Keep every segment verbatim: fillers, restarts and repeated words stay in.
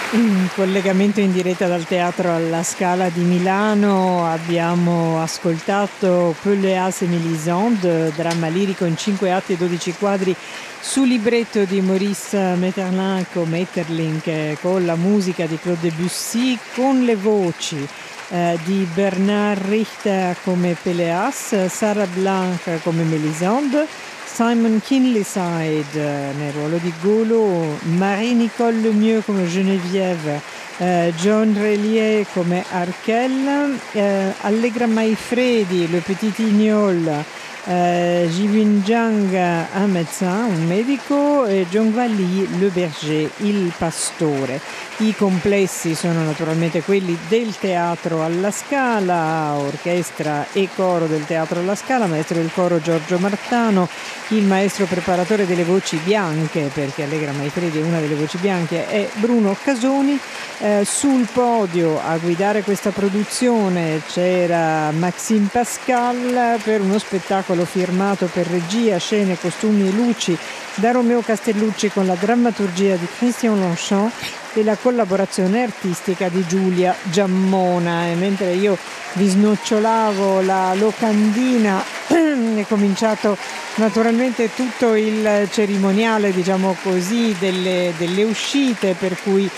In collegamento in diretta dal Teatro alla Scala di Milano abbiamo ascoltato Pelléas e Mélisande, dramma lirico in cinque atti e dodici quadri su libretto di Maurice Maeterlinck o Maeterlinck, con la musica di Claude Debussy, con le voci eh, di Bernard Richter come Pelléas, Sarah Blanc come Mélisande, Simon Kinleyside nel ruolo di Golo, Marie-Nicole Lemieux come Geneviève, eh, John Relier come Arkel, eh, Allegra Maifredi, Le Petit Ignol, eh, Jibin Jiang, un médecin, un medico, e Zhongvali Le Berger, il pastore. I complessi sono naturalmente quelli del Teatro alla Scala, orchestra e coro del Teatro alla Scala, maestro del coro Giorgio Martano, il maestro preparatore delle voci bianche, perché Allegra Maifredi è una delle voci bianche, è Bruno Casoni. Eh, sul podio a guidare questa produzione c'era Maxime Pascal per uno spettacolo firmato per regia, scene, costumi e luci da Romeo Castellucci, con la drammaturgia di Christian Longchamp e la collaborazione artistica di Giulia Giammona. E mentre io vi snocciolavo la locandina è cominciato naturalmente tutto il cerimoniale, diciamo così, delle, delle uscite, per cui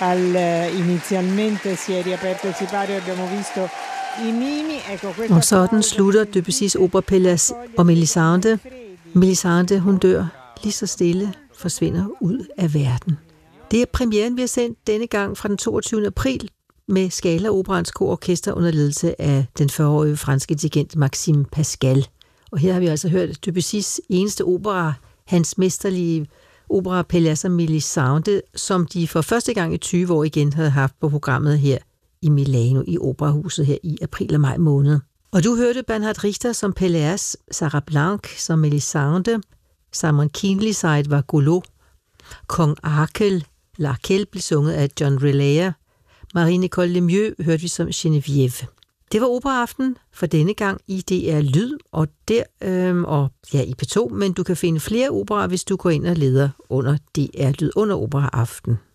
al, inizialmente si è riaperto il sipario, abbiamo visto i mimi. Ecco, og sådan slutter Debussys opera Pelléas og Mélisande. Mélisande, hun dør lige så stille, forsvinder ud af verden. Det er premieren, vi har sendt denne gang fra den toogtyvende april med Scala Operaens kororkester under ledelse af den fyrre-årige franske dirigent Maxime Pascal. Og her har vi altså hørt Debussys eneste opera, hans mesterlige opera Pelléas og Mélisande, som de for første gang i tyve år igen havde haft på programmet her i Milano i Operahuset her i april og maj måned. Og du hørte Bernard Richter som Pelléas, Sarah Blanc som Mélisande, Simon Kinleyside var Golo, Kong Arkel, L'Arkel blev sunget af John Relayer, Marie-Nicole Lemieux hørte vi som Geneviève. Det var operaaften for denne gang i D R Lyd og, der, øhm, og ja, i P to, men du kan finde flere operaer, hvis du går ind og leder under D R Lyd under operaaften.